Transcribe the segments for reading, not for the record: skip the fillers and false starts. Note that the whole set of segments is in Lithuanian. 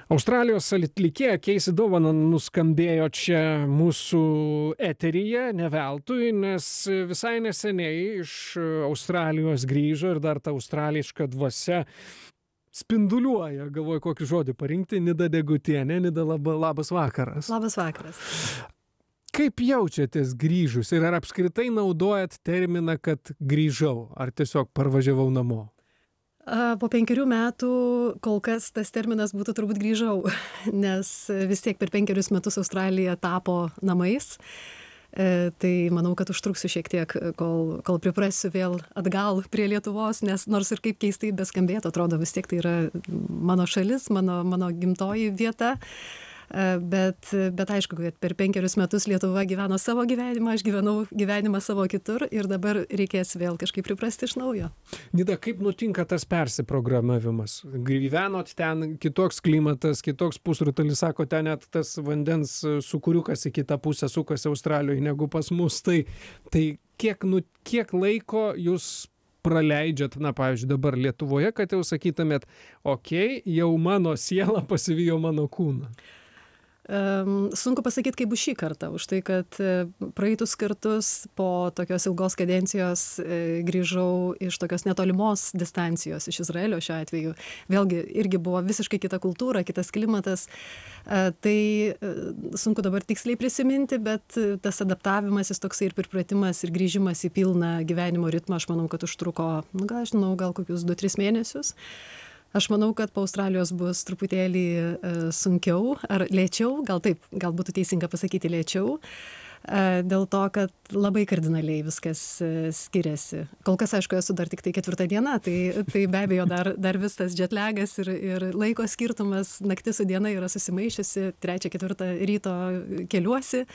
Australijos atlikėja Casey Dovanan nuskambėjo čia mūsų eteryje ne veltui, nes visai neseniai iš Australijos grįžo ir dar ta australiška dvasia spinduliuoja. Galvoju, kokį žodį parinkti. Nida Degutienė. Nida, labas vakaras. Labas vakaras. Kaip jaučiatės grįžus ir ar apskritai naudojat terminą, kad grįžau, ar tiesiog parvažiavau namo? Po 5 metų kol kas tas terminas būtų turbūt grįžau, nes vis tiek per 5 metus Australija tapo namais. Tai manau, kad užtruksiu šiek tiek, kol priprasiu vėl atgal prie Lietuvos, nes nors ir kaip keistai beskambėtų, atrodo vis tiek tai yra mano šalis, mano gimtoji vieta. Bet aišku, kad per 5 metus Lietuva gyveno savo gyvenimą, aš gyvenau gyvenimą savo kitur ir dabar reikės vėl kažkaip priprasti iš naujo. Nida, kaip nutinka tas persiprogramavimas? Gyvenot ten, kitoks klimatas, kitoks pusrutulis, sako, ten net tas vandens sūkuriukas į kitą pusę sukasi Australijoje negu pas mus. Tai kiek laiko jūs praleidžiat, pavyzdžiui, dabar Lietuvoje, kad jau sakytumėt, okei, jau mano siela pasivijo mano kūną? Sunku pasakyti, kaip bus šį kartą, už tai, kad praeitus kartus po tokios ilgos kadencijos grįžau iš tokios netolimos distancijos, iš Izraelio šiuo atveju. Vėlgi, irgi buvo visiškai kita kultūra, kitas klimatas. Tai sunku dabar tiksliai prisiminti, bet tas adaptavimasis toksai ir pripratimas ir grįžimas į pilną gyvenimo ritmą, aš manau, kad užtruko, gal kokius 2-3 mėnesius. Aš manau, kad po Australijos bus truputėlį sunkiau ar lėčiau, gal būtų teisinga pasakyti lėčiau, dėl to, kad labai kardinaliai viskas skiriasi. Kol kas, aišku, esu dar tik tai 4 diena, tai be abejo dar vis tas jetlagas ir laiko skirtumas, naktis su diena yra susimaišiusi, 3-4 ryto keliuosi.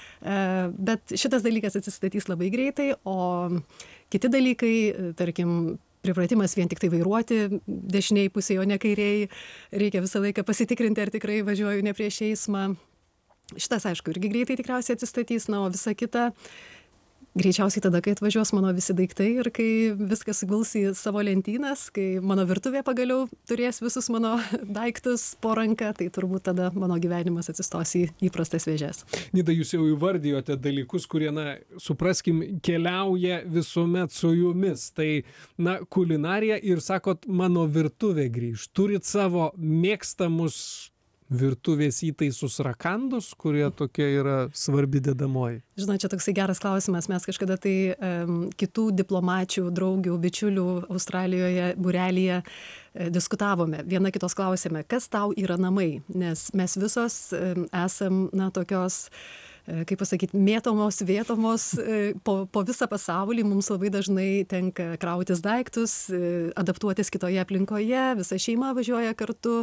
Bet šitas dalykas atsistatys labai greitai, o kiti dalykai, tarkim, pripratimas vien tik tai vairuoti dešiniai pusėje, o ne kairiai, reikia visą laiką pasitikrinti, ar tikrai važiuoju ne prieš eismą. Šitas, aišku, irgi greitai tikriausiai atsistatys, o visa kita greičiausiai tada, kai atvažiuos mano visi daiktai ir kai viskas suguls į savo lentynas, kai mano virtuvė pagaliau turės visus mano daiktus po ranka, tai turbūt tada mano gyvenimas atsistos į įprastas vėžes. Nida, jūs jau įvardijote dalykus, kurie, supraskim, keliauja visuomet su jumis. Tai, kulinarija ir sakot, mano virtuvė grįž. Turit savo mėgstamus virtuvės įtaisus rakandus, kurie tokie yra svarbi dedamoji? Žinau, čia toksai geras klausimas. Mes kažkada tai kitų diplomačių, draugių, bičiulių Australijoje, būrelyje diskutavome. Viena kitos klausėme, kas tau yra namai? Nes mes visos esam, tokios, kaip pasakyti, mėtomos, vietomos po visą pasaulį. Mums labai dažnai tenka krautis daiktus, adaptuotis kitoje aplinkoje, visa šeima važiuoja kartu.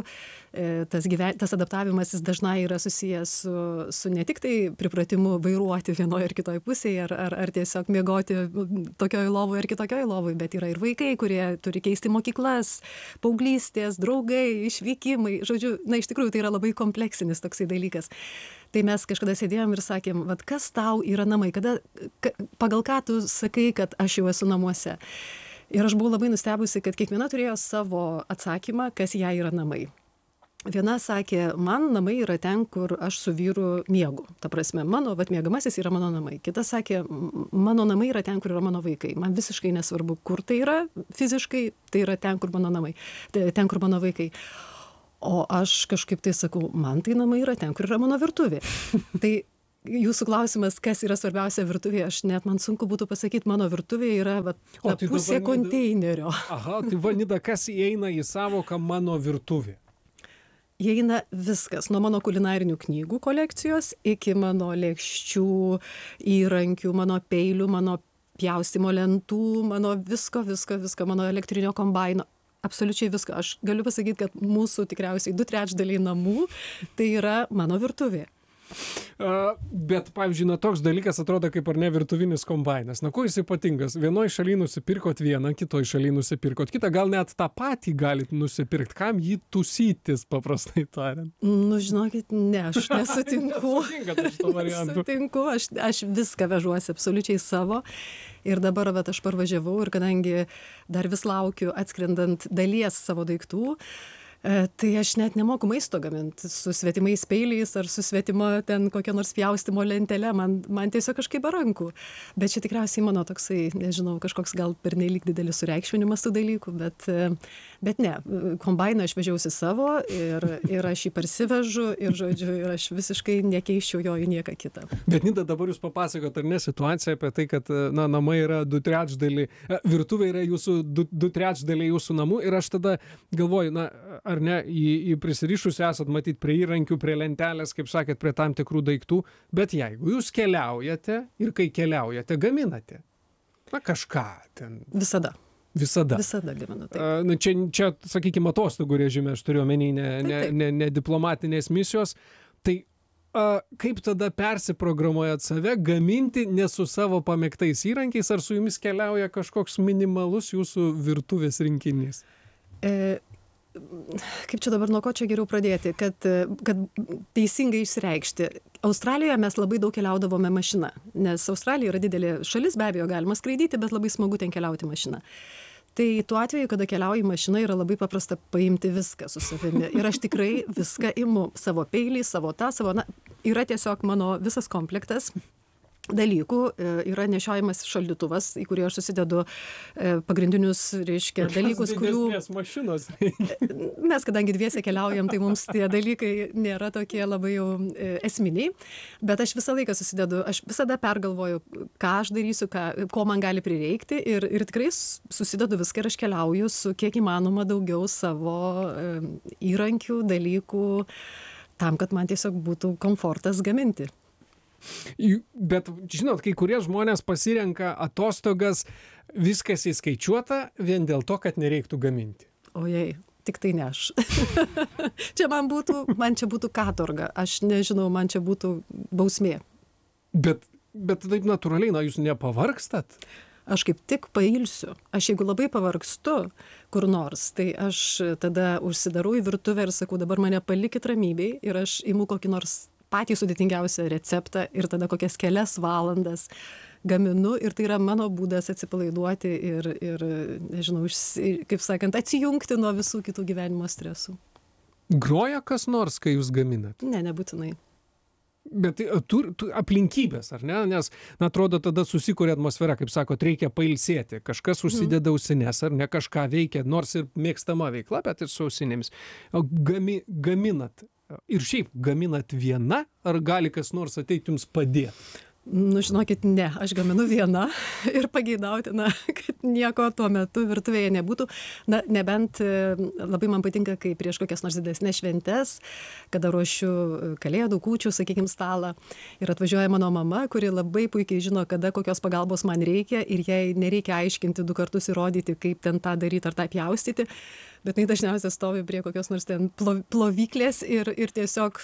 Tas adaptavimasis dažnai yra susijęs su ne tik tai pripratimu vairuoti vienoje ar kitoje pusėje, ar tiesiog miegoti tokioje lovoje ar kitokioje lovoje, bet yra ir vaikai, kurie turi keisti mokyklas, paauglystės, draugai, išvykimai. Žodžiu, iš tikrųjų tai yra labai kompleksinis toksai dalykas. Tai mes kažkada sėdėjom ir sakėm, kas tau yra namai, pagal ką tu sakai, kad aš jau esu namuose. Ir aš buvau labai nustebusi, kad kiekviena turėjo savo atsakymą, kas jai yra namai. Viena sakė, man namai yra ten, kur aš su vyru miegu. Ta prasme, mano miegamasis yra mano namai. Kita sakė, mano namai yra ten, kur yra mano vaikai. Man visiškai nesvarbu, kur tai yra fiziškai, tai yra ten, kur mano namai, ten, kur mano vaikai. O aš kažkaip tai sakau, man tai namai yra ten, kur yra mano virtuvė. Tai jūsų klausimas, kas yra svarbiausia virtuvė, man sunku būtų pasakyti, mano virtuvė yra pusė konteinerio. Aha, tai Nida, kas įeina į savoką mano virtuvė? Įeina viskas, nuo mano kulinarinių knygų kolekcijos iki mano lėkščių, įrankių, mano peilių, mano pjaustimo lentų, mano visko, mano elektrinio kombaino. Absoliučiai viską. Aš galiu pasakyti, kad mūsų tikriausiai 2/3 namų tai yra mano virtuvė. Bet, pavyzdžiui, toks dalykas atrodo kaip ar ne virtuvinis kombainas. Kuo jis ypatingas? Vienoje šalyje nusipirkot vieną, kitoje šalyje nusipirkot kitą, gal net tą patį galit nusipirkti. Kam jį tusytis, paprastai tariant? Žinokit, ne, aš nesutinku. Nesutinku, aš viską vežuosi absoliučiai savo. Ir dabar aš parvažiavau ir kadangi dar vis laukiu atskrendant dalies savo daiktų, Tai aš net nemoku maisto gaminti su svetimais peiliais ar su svetima ten kokia nors pjaustymo lentelė, man tiesiog kažkaip be rankų. Bet čia tikriausiai mano toksai, nežinau, kažkoks gal pernelyg didelis sureikšminimas tų dalykų, bet ne, kombainą aš vežiausi savo ir aš jį parsivežu ir, žodžiu, ir aš visiškai nekeiščiau jo į nieką kitą. Bet Nida, dabar jūs papasakot, ar ne, situaciją apie tai, kad namai yra 2/3, virtuvė yra jūsų 2/3 jūsų namų ir aš tada galvoju, ar ne, į prisirišus esat matyti prie įrankių, prie lentelės, kaip sakėt, prie tam tikrų daiktų, bet jeigu jūs keliaujate ir kai keliaujate, gaminate, kažką ten. Visada. Visada gaminu. Čia, sakykime, atostogų režime, aš turiu omeny, ne diplomatinės misijos, tai kaip tada persiprogramuojat save gaminti ne su savo pamėgtais įrankiais, ar su jumis keliauja kažkoks minimalus jūsų virtuvės rinkinys? Kaip čia dabar, nuo ko čia geriau pradėti, kad teisingai išsireikšti. Australijoje mes labai daug keliaudavome mašina, nes Australija yra didelė šalis, be abejo galima skraidyti, bet labai smagu ten keliauti mašina. Tai tuo atveju, kada keliauji mašina, yra labai paprasta paimti viską su savimi. Ir aš tikrai viską imu, savo peilį, yra tiesiog mano visas komplektas dalykų, yra nešiojamas šaldytuvas, į kurį aš susidedu pagrindinius, reiškia, dalykus, kurių... mašinos. Mes, kadangi dviese keliaujam, tai mums tie dalykai nėra tokie labai jau esminiai, bet aš visą laiką susidedu, aš visada pergalvoju, ką aš darysiu, ko man gali prireikti ir tikrai susidedu viską ir aš keliauju su kiek įmanoma daugiau savo įrankių, dalykų, tam, kad man tiesiog būtų komfortas gaminti. Bet, žinot, kai kurie žmonės pasirenka atostogas, viskas įskaičiuota vien dėl to, kad nereiktų gaminti. Ojei, tik tai ne aš. Man čia būtų katorga. Aš nežinau, man čia būtų bausmė. Bet taip natūraliai, jūs nepavargstat? Aš kaip tik pailsiu. Aš jeigu labai pavargstu kur nors, tai aš tada užsidarau į virtuvę ir sakau, dabar mane palikit ramybėj ir aš imu kokį nors patį sudėtingiausią receptą ir tada kokias kelias valandas gaminu ir tai yra mano būdas atsipalaiduoti ir nežinau, kaip sakant, atsijungti nuo visų kitų gyvenimo stresų. Groja kas nors, kai jūs gaminat? Ne, nebūtinai. Bet aplinkybės, ar ne? Nes, atrodo, tada susikuria atmosfera, kaip sakot, reikia pailsėti. Kažkas užsideda ausines, ar ne, kažką veikia, nors ir mėgstama veikla, bet ir su ausinėmis. Gaminat. Ir šiaip gaminat viena, ar gali kas nors ateiti jums padėti? Žinokit, ne, aš gaminu viena ir pageidautina, kad nieko tuo metu virtuvėje nebūtų. Nebent labai man patinka, kai prieš kokias nors didesnės šventes, kada ruošiu kalėdų, kūčių, sakykime, stalą ir atvažiuoja mano mama, kuri labai puikiai žino, kada kokios pagalbos man reikia ir jai nereikia aiškinti 2 kartus įrodyti, kaip ten tą daryti ar tą pjaustyti, bet jinai dažniausiai stovi prie kokios nors ten plovyklės ir tiesiog...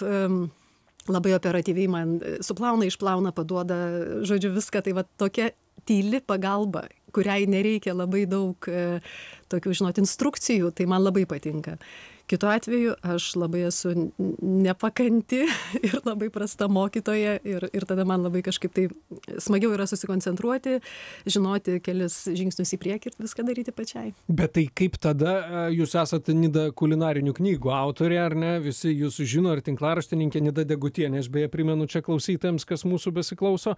labai operatyviai man suplauna, išplauna, paduoda, žodžiu, viską. Tai va tokia tyli pagalba, kuriai nereikia labai daug tokių, žinot, instrukcijų, tai man labai patinka. Kitu atveju aš labai esu nepakanti ir labai prasta mokytoja ir tada man labai kažkaip tai smagiau yra susikoncentruoti, žinoti kelis žingsnius į priekį ir viską daryti pačiai. Bet tai kaip tada, jūs esate Nida kulinarinių knygų autorė, ar ne? Visi jūs žino, ir tinklaraštininkė Nida Degutienė, aš beje primenu čia klausytojams, kas mūsų besiklauso.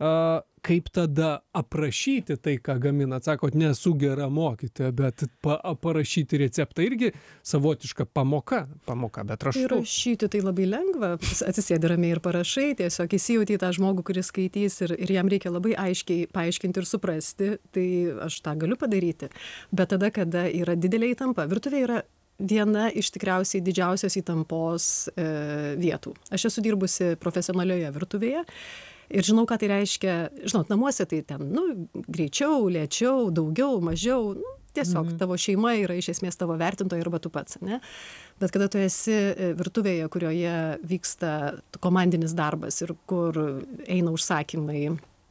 Kaip tada aprašyti tai, ką gaminat? Sakot, nesu gera mokytoja, bet parašyti receptą irgi savotiška pamoka, bet raštu. Ir rašyti tai labai lengva, atsisėdi ramiai ir parašai, tiesiog įsijauti į tą žmogų, kuris skaitys ir jam reikia labai aiškiai paaiškinti ir suprasti, tai aš tą galiu padaryti. Bet tada, kada yra didelė įtampa, virtuvė yra viena iš tikriausiai didžiausios įtampos vietų. Aš esu dirbusi profesionalioje virtuvėje. Ir žinau, ką tai reiškia, žinot, namuose tai ten, greičiau, lėčiau, daugiau, mažiau, tiesiog tavo šeima yra iš esmės tavo vertintoja arba tu pats, ne? Bet kada tu esi virtuvėje, kurioje vyksta komandinis darbas ir kur eina užsakymai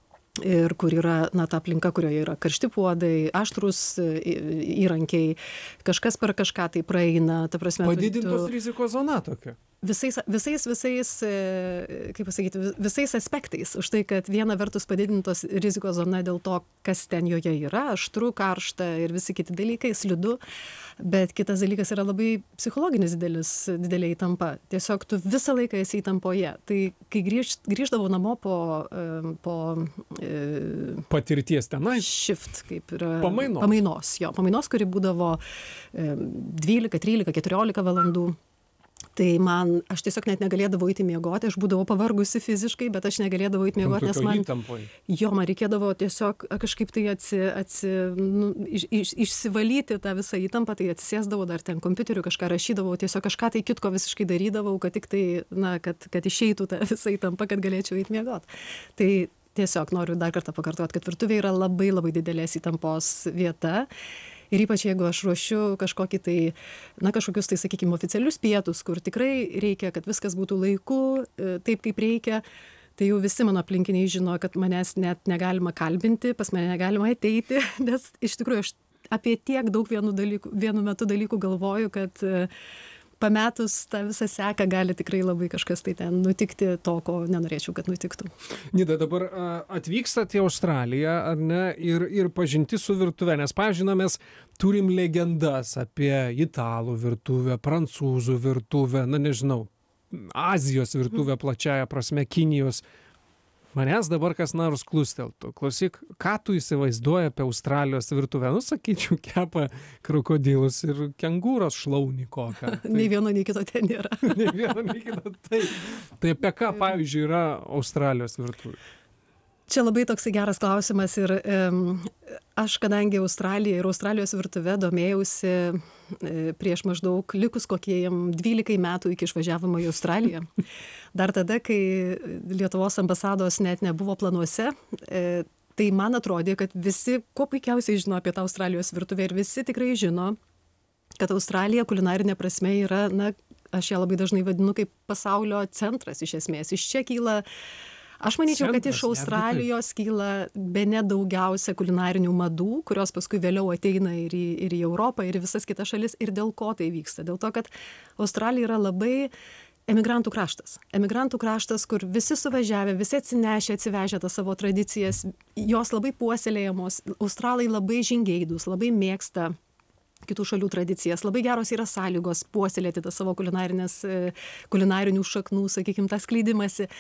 ir kur yra, ta aplinka, kurioje yra karšti puodai, aštrus įrankiai, kažkas per kažką tai praeina, ta prasme... Padidintos rizikos zona tokia. visais, kaip pasakyti, visais aspektais. Už tai, kad viena vertus padidintos rizikos zona dėl to, kas ten joje yra, aštru, karšta ir visi kiti dalykai, slidu, bet kitas dalykas yra labai psichologinis didelė įtampa. Tiesiog tu visą laiką esi įtampoje. Tai kai grįždavau namo po patirties tenai. Shift, kaip yra. Pamainos, kuri būdavo 12, 13, 14 valandų. Tai aš tiesiog net negalėdavau eiti miegoti, aš būdavau pavargusi fiziškai, bet aš negalėdavau eiti miegoti, nes man reikėdavo tiesiog kažkaip tai išsivalyti tą visą įtampą, tai atsisėsdavau dar ten kompiuteriu, kažką rašydavau, tiesiog kažką tai kitko visiškai darydavau, kad tik tai, kad išeitų tą visą įtampą, kad galėčiau eiti miegoti. Tai tiesiog noriu dar kartą pakartoti, kad virtuvė yra labai labai didelės įtampos vieta. Ir ypač jeigu aš ruošiu kažkokį tai, kažkokius tai, sakykime, oficialius pietus, kur tikrai reikia, kad viskas būtų laiku, taip kaip reikia, tai jau visi mano aplinkiniai žino, kad manęs net negalima kalbinti, pas mane negalima ateiti, nes iš tikrųjų aš apie tiek daug vienu metu dalykų galvoju, kad pametus tą visą seką gali tikrai labai kažkas tai ten nutikti to, ko nenorėčiau, kad nutiktų. Nida, dabar atvykstat į Australiją, ar ne, ir pažinti su virtuve, nes, pavyzdžiui, mes turim legendas apie italų virtuvę, prancūzų virtuvę, nežinau, Azijos virtuvę plačiaja prasme, Kinijos. Manęs dabar kas nors klusteltų. Klausyk, ką tu įsivaizduoji apie Australijos virtuvę? Sakyčiau, kepa krokodilus ir kengūros šlaunį kokią. Nei vieno, nei kito ten nėra. Nei vieno, nei kito. Tai apie ką, pavyzdžiui, yra Australijos virtuvė? Čia labai toksai geras klausimas ir aš, kadangi Australija ir Australijos virtuve domėjausi prieš maždaug likus kokiem 12 metų iki išvažiavimo į Australiją. Dar tada, kai Lietuvos ambasados net nebuvo planuose, tai man atrodė, kad visi kuo puikiausiai žino apie tą Australijos virtuvę ir visi tikrai žino, kad Australija kulinarinė prasme yra, aš ją labai dažnai vadinu kaip pasaulio centras iš esmės. Iš čia kyla. Aš manyčiau, kad iš Australijos kyla bene daugiausia kulinarinių madų, kurios paskui vėliau ateina ir į Europą, ir į visas kitas šalis. Ir dėl ko tai vyksta? Dėl to, kad Australija yra labai emigrantų kraštas. Emigrantų kraštas, kur visi suvažiavę, visi atsivežę tas savo tradicijas, jos labai puoselėjamos. Australai labai žingeidūs, labai mėgsta kitų šalių tradicijas. Labai geros yra sąlygos puoselėti tą savo kulinarinių šaknų, sakykime, tą skleidimąsi.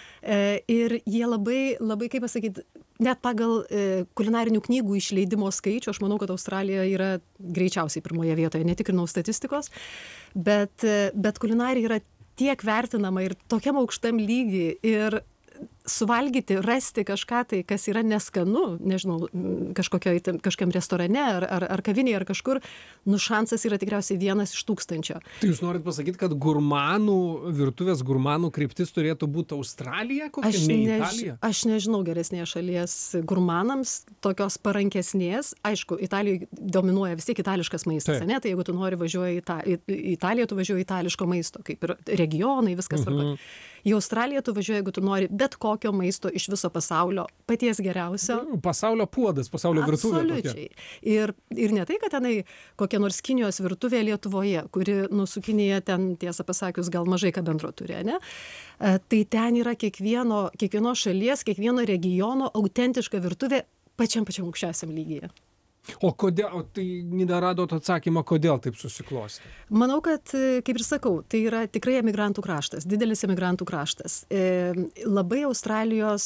Ir jie labai, kaip pasakyti, net pagal kulinarinių knygų išleidimo skaičių, aš manau, kad Australija yra greičiausiai pirmoje vietoje, netikrinau statistikos, bet kulinarija yra tiek vertinama ir tokiam aukštam lygiai ir suvalgyti, rasti kažką tai, kas yra neskanu, nežinau, kažkokiam restorane ar kavinėje ar kažkur, šansas yra tikriausiai 1 iš 1000. Tai jūs norit pasakyti, kad virtuvės gurmanų kryptis turėtų būti Australija, kokia ne Italija? Aš nežinau geresnės šalies gurmanams, tokios parankesnės. Aišku, Italijoje dominuoja vis tiek itališkas maistas, ne? Tai jeigu tu nori važiuoji į Italiją, tu važiuoji itališko maisto, kaip ir regionai, viskas tvarkoje. Į Australiją tu važiuoji, jeigu tu nori bet kokio maisto iš viso pasaulio, paties geriausio. Pasaulio puodas, pasaulio virtuvė. Absoliučiai. Ir ne tai, kad tenai kokia nors Kinijos virtuvė Lietuvoje, kuri, su Kinija ten, tiesą pasakius, gal mažai ką bendro turi, ne? Tai ten yra kiekvienos šalies, kiekvieno regiono autentiška virtuvė pačiam aukščiausiam lygyje. O kodėl, tai Nida radot atsakymą, kodėl taip susiklosti? Manau, kad, kaip ir sakau, tai yra tikrai emigrantų kraštas, didelis emigrantų kraštas. Labai Australijos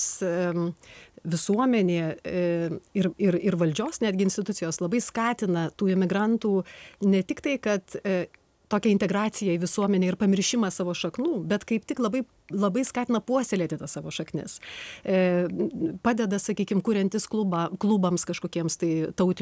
visuomenė ir valdžios netgi institucijos labai skatina tų emigrantų ne tik tai, kad tokia integracija į visuomenę ir pamiršimą savo šaknų, bet kaip tik labai skatina puoselėti tas savo šaknis. Padeda, sakykime, kuriantis klubams kažkokiems tai tautinių